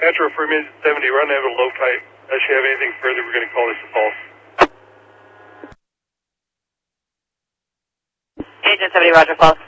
Metro for minute 70, we're on the low kite. Unless you have anything further, we're going to call this a false. Agent 70, Roger, false.